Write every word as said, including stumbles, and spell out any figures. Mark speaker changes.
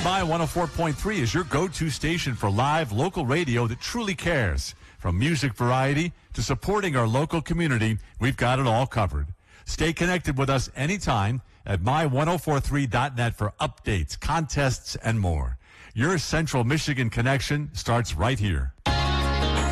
Speaker 1: My one oh four point three is your go-to station for live local radio that truly cares. From music variety to supporting our local community, we've got it all covered. Stay connected with us anytime at my ten forty-three dot net for updates, contests, and more. Your Central Michigan connection starts right here.